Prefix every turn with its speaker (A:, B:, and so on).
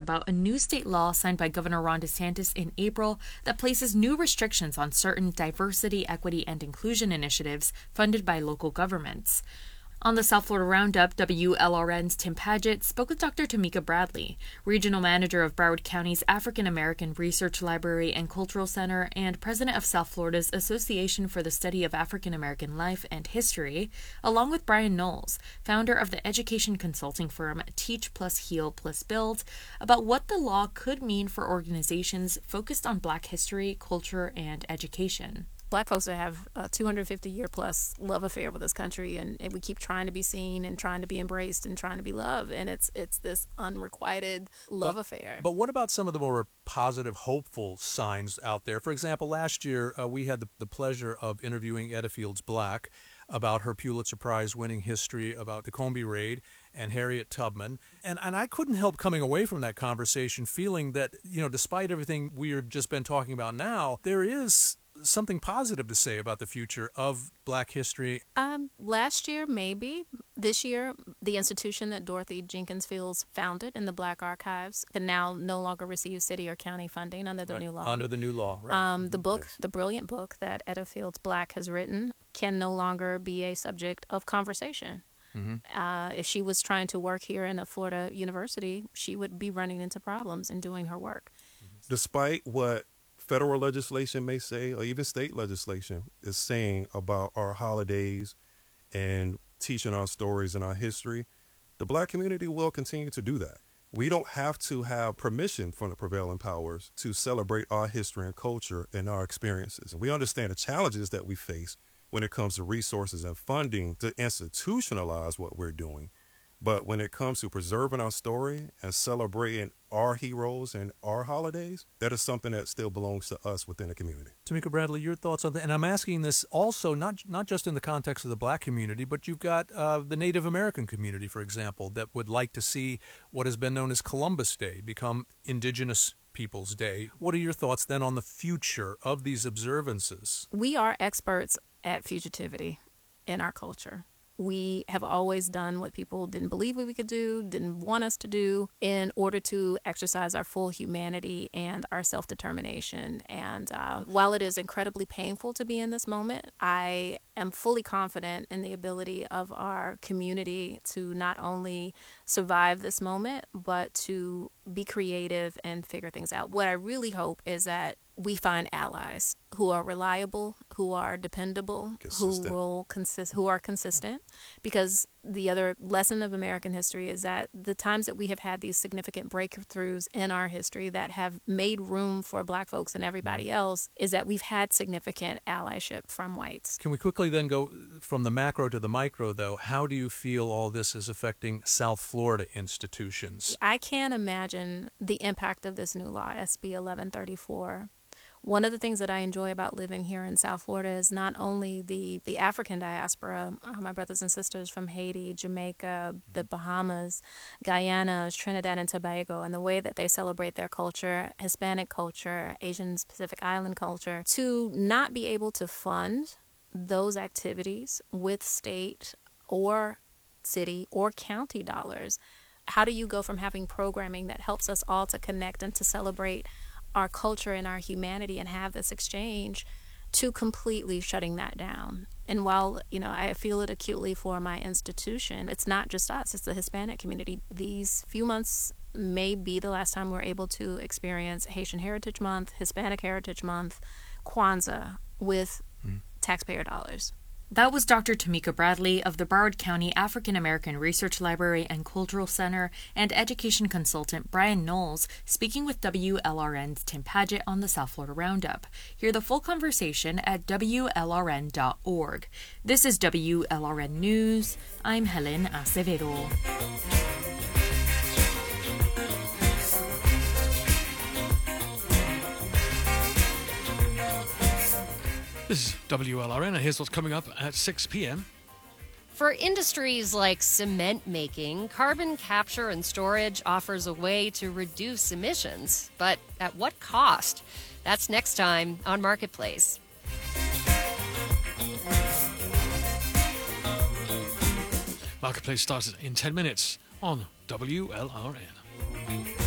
A: about a new state law signed by Governor Ron DeSantis in April that places new restrictions on certain diversity, equity, and inclusion initiatives funded by local governments. On the South Florida Roundup, WLRN's Tim Padgett spoke with Dr. Tamika Bradley, Regional Manager of Broward County's African American Research Library and Cultural Center and President of South Florida's Association for the Study of African American Life and History, along with Brian Knowles, founder of the education consulting firm Teach Plus Heal Plus Build, about what the law could mean for organizations focused on Black history, culture, and education.
B: Black folks have a 250-year-plus love affair with this country, and we keep trying to be seen and trying to be embraced and trying to be loved, and it's this unrequited love affair.
C: But what about some of the more positive, hopeful signs out there? For example, last year we had the pleasure of interviewing Etta Fields Black about her Pulitzer Prize-winning history about the Combie Raid and Harriet Tubman. And I couldn't help coming away from that conversation feeling that, despite everything we've just been talking about now, there is something positive to say about the future of Black history.
B: Last year, maybe. This year, the institution that Dorothy Jenkins Fields founded in the Black Archives can now no longer receive city or county funding under the new law.
C: Under the new law, right.
B: The book, the brilliant book that Etta Fields Black has written, can no longer be a subject of conversation. Mm-hmm. If she was trying to work here in a Florida university, she would be running into problems in doing her work.
D: Despite what federal legislation may say, or even state legislation is saying about our holidays and teaching our stories and our history, the Black community will continue to do that. We don't have to have permission from the prevailing powers to celebrate our history and culture and our experiences. And we understand the challenges that we face when it comes to resources and funding to institutionalize what we're doing. But when it comes to preserving our story and celebrating our heroes and our holidays, that is something that still belongs to us within the community.
C: Tamika Bradley, your thoughts on that? And I'm asking this also not just in the context of the Black community, but you've got the Native American community, for example, that would like to see what has been known as Columbus Day become Indigenous Peoples Day. What are your thoughts then on the future of these observances?
B: We are experts at fugitivity in our culture. We have always done what people didn't believe we could do, didn't want us to do, in order to exercise our full humanity and our self-determination. And while it is incredibly painful to be in this moment, I am fully confident in the ability of our community to not only survive this moment, but to be creative and figure things out. What I really hope is that we find allies who are reliable, who are dependable, who are consistent. Because the other lesson of American history is that the times that we have had these significant breakthroughs in our history that have made room for Black folks and everybody else is that we've had significant allyship from whites.
C: Can we quickly then go from the macro to the micro, though? How do you feel all this is affecting South Florida institutions?
B: I can't imagine the impact of this new law, SB 1134. One of the things that I enjoy about living here in South Florida is not only the African diaspora, my brothers and sisters from Haiti, Jamaica, the Bahamas, Guyana, Trinidad and Tobago, and the way that they celebrate their culture, Hispanic culture, Asian Pacific Island culture, to not be able to fund those activities with state or city or county dollars. How do you go from having programming that helps us all to connect and to celebrate our culture and our humanity and have this exchange to completely shutting that down? And while, I feel it acutely for my institution, it's not just us, it's the Hispanic community. These few months may be the last time we're able to experience Haitian Heritage Month, Hispanic Heritage Month, Kwanzaa with taxpayer dollars.
A: That was Dr. Tamika Bradley of the Broward County African American Research Library and Cultural Center and education consultant Brian Knowles speaking with WLRN's Tim Padgett on the South Florida Roundup. Hear the full conversation at WLRN.org. This is WLRN News. I'm Helen Acevedo.
E: This is WLRN, and here's what's coming up at 6 p.m.
F: For industries like cement making, carbon capture and storage offers a way to reduce emissions. But at what cost? That's next time on Marketplace.
E: Marketplace starts in 10 minutes on WLRN.